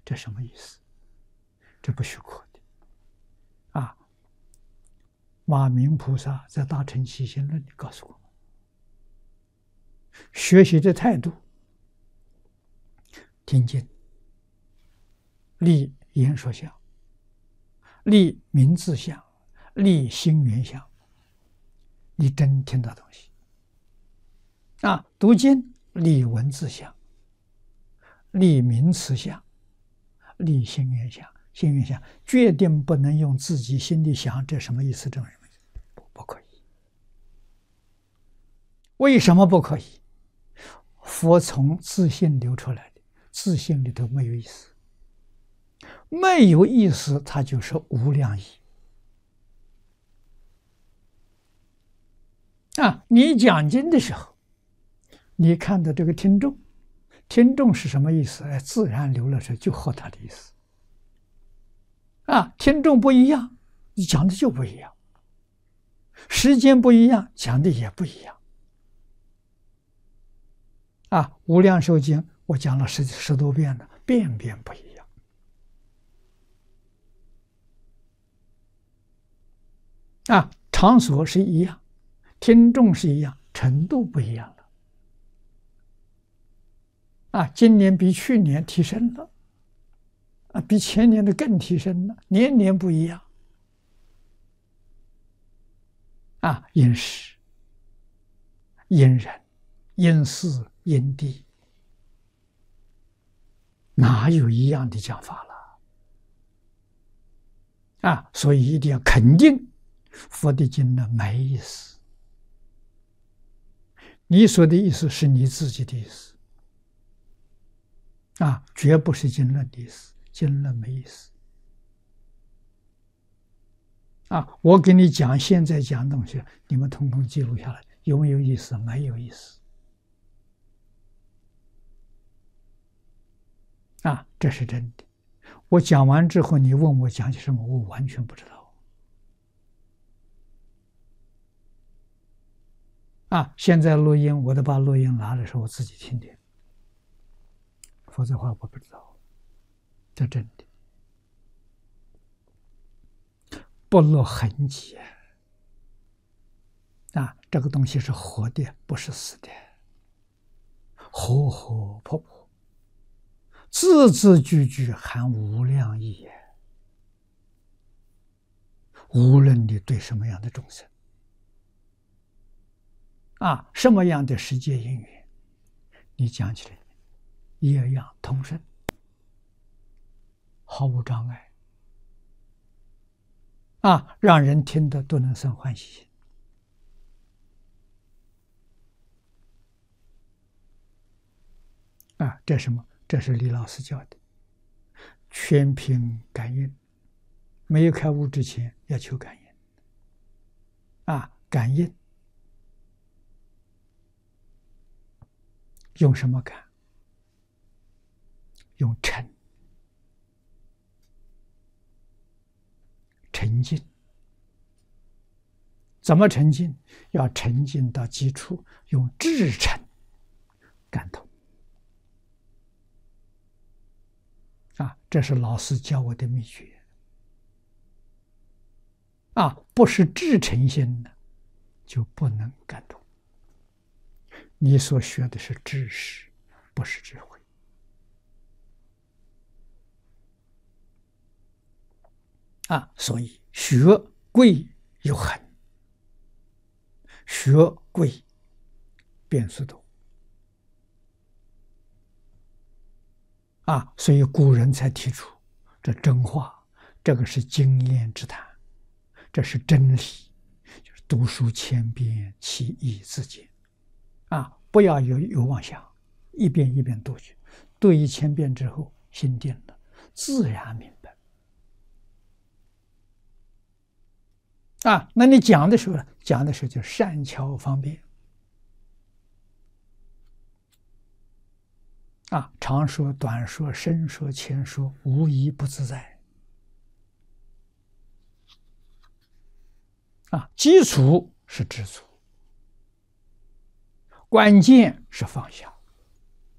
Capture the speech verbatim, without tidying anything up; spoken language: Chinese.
这什么意思？这不虚可的啊！马明菩萨在《大乘起信论》里告诉我们，学习的态度：听经，立言说相，立名字相，立心缘相。你真听到东西啊！读经，立文字相，立名词相，立心缘相。心缘相决定不能用自己心里想，这什么意思？这什么意思？不，不可以。为什么不可以？佛从自信流出来的，自信里头没有意思，没有意思，它就是无量义啊！你讲经的时候，你看到这个听众，听众是什么意思？哎，自然流了出来，就和他的意思。啊，听众不一样，你讲的就不一样；时间不一样，讲的也不一样。啊，《无量寿经》我讲了十十多遍了，遍遍不一样。啊，场所是一样，听众是一样，程度不一样了。啊，今年比去年提升了。啊，比前年的更提升了，年年不一样。啊，因时、因人、因事、因地，哪有一样的讲法了？啊，所以一定要肯定佛的经呢没意思。你说的意思是你自己的意思，啊，绝不是经论的意思。经论没意思啊！我给你讲，现在讲东西，你们统统记录下来，有没有意思？没有意思啊！这是真的。我讲完之后，你问我讲些什么，我完全不知道啊！现在录音，我都把录音拿的时候，我自己听听，否则的话我不知道。这真的不落痕迹啊！这个东西是活的，不是死的，活活泼泼，字字句句含无量义，无论你对什么样的众生啊，什么样的世界因缘，你讲起来一样通顺，毫无障碍啊，让人听得都能生欢喜心啊！这是什么？这是李老师教的，全凭感应。没有开悟之前要求感应啊，感应用什么感？用沉。沉浸，怎么沉浸？要沉浸到基础，用至诚感通啊！这是老师教我的秘诀啊！不是至诚心的，就不能感通。你所学的是知识，不是智慧啊！所以学贵有恒，学贵变数多啊！所以古人才提出这真话，这个是经验之谈，这是真理，就是读书千遍，其义自见啊！不要有有妄想，一遍一遍读去，读一千遍之后，心定了，自然明白。啊，那你讲的时候呢？讲的时候就善巧方便啊，长说、短说、深说、浅说，无一不自在啊。基础是知足，关键是放下。